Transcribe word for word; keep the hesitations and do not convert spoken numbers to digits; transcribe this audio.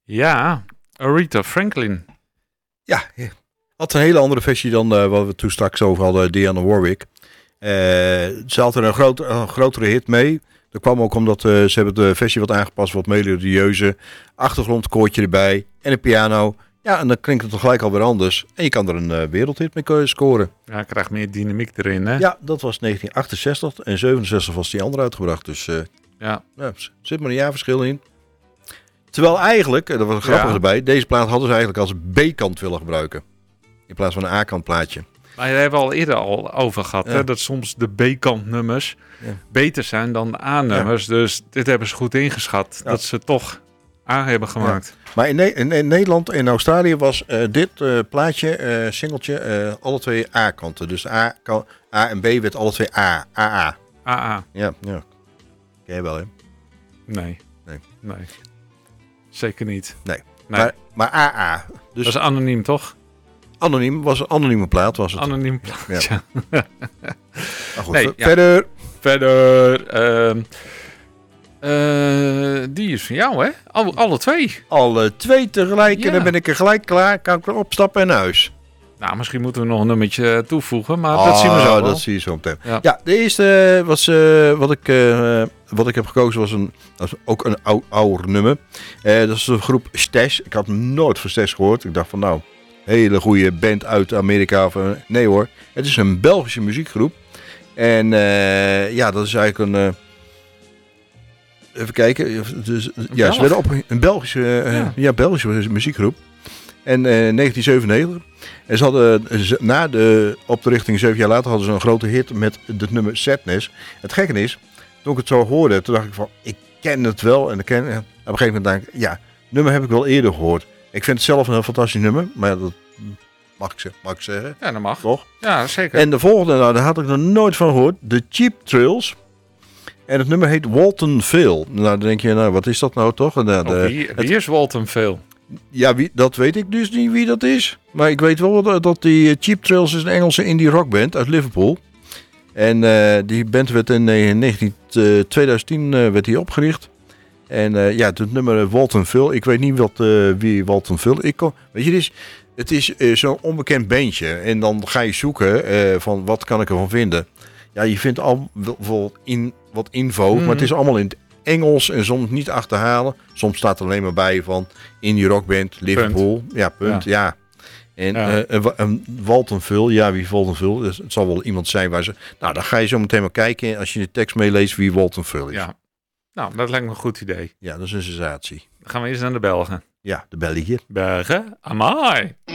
Ja, Aretha Franklin. Ja, had een hele andere versie dan uh, wat we toen straks over hadden, Dionne Warwick. Uh, ze had er een, groot, een grotere hit mee. Dat kwam ook omdat uh, ze hebben de versie wat aangepast, wat melodieuze. Achtergrondkoortje erbij en een piano. Ja, en dan klinkt het toch gelijk alweer anders. En je kan er een uh, wereldhit mee scoren. Ja, je krijgt meer dynamiek erin, hè? Ja, dat was negentien achtenzestig en zevenenzestig was die andere uitgebracht. Dus uh, ja. Ja, er zit maar een jaarverschil in. Terwijl eigenlijk, dat was grappig ja. erbij, deze plaat hadden ze eigenlijk als B-kant willen gebruiken. In plaats van een A-kant plaatje. Maar daar hebben we al eerder al over gehad. Ja. Hè? Dat soms de B-kant nummers ja. beter zijn dan de A-nummers. Ja. Dus dit hebben ze goed ingeschat. Ja. Dat ze toch A hebben gemaakt. Ja. Maar in, ne- in, in Nederland en Australië was uh, dit uh, plaatje, uh, singeltje, uh, alle twee A-kanten. Dus A, kan, A en B werd alle twee A. A A. A A. Ja, ja. Ken je wel, hè? Nee. Nee. Nee. Zeker niet. Nee. nee. Maar, maar A A. Dus dat is anoniem, toch? Anoniem, was een anonieme plaat, was het. Anoniem plaat, ja. ja. Maar goed, nee, verder. Ja. Verder. Uh, uh, die is van jou, hè? Alle, alle twee. Alle twee tegelijk. Ja. En dan ben ik er gelijk klaar. Kan ik weer opstappen en naar huis. Nou, misschien moeten we nog een nummertje toevoegen, maar oh, dat zien we zo wel. Dat zie je zo meteen. Ja, ja de eerste was, uh, wat, ik, uh, wat ik heb gekozen was een, dat is ook een ou, ouder nummer. Uh, dat is de groep Stash. Ik had nooit van Stash gehoord. Ik dacht van nou, hele goede band uit Amerika. Of, uh, nee hoor, het is een Belgische muziekgroep. En uh, ja, dat is eigenlijk een... Uh, even kijken. Dus, ja, ze werden op een Belgische, uh, ja. Ja, Belgische muziekgroep. En uh, negentien zevenennegentig. En ze hadden na de oprichting, zeven jaar later, hadden ze een grote hit met het nummer Sadness. Het gekke is, toen ik het zo hoorde, toen dacht ik van, ik ken het wel. En, ik ken, en op een gegeven moment dacht ik, ja, het nummer heb ik wel eerder gehoord. Ik vind het zelf een fantastisch nummer, maar dat mag ik, mag ik zeggen. Ja, dat mag. Toch? Ja, zeker. En de volgende, nou, daar had ik nog nooit van gehoord, The Cheap Thrills. En het nummer heet Walton Vale. Nou, dan denk je, nou, wat is dat nou toch? Nou, de, oh, wie, wie het, is Walton Vale? Ja, wie, dat weet ik dus niet wie dat is. Maar ik weet wel dat, dat die Cheap Thrills is een Engelse indie rockband uit Liverpool. En uh, die band werd in negentien, uh, twintig tien uh, werd die opgericht. En uh, ja, het nummer Walton Vale. Ik weet niet wat, uh, wie Walton Vale is. Weet je, het is, het is uh, zo'n onbekend bandje. En dan ga je zoeken uh, van wat kan ik ervan vinden. Ja, je vindt al wel in, wat info, mm. maar het is allemaal in het Engels en soms niet achterhalen. Soms staat er alleen maar bij van indie rockband, Liverpool. Punt. Ja, punt, ja. ja. En ja. Uh, uh, Walton Vale, ja, wie Walton Vale? Dus het zal wel iemand zijn waar ze... Nou, dan ga je zo meteen maar kijken als je de tekst meeleest wie Walton Vale is. Ja, nou, dat lijkt me een goed idee. Ja, dat is een sensatie. Dan gaan we eerst naar de Belgen. Ja, de België. Belgen, amai.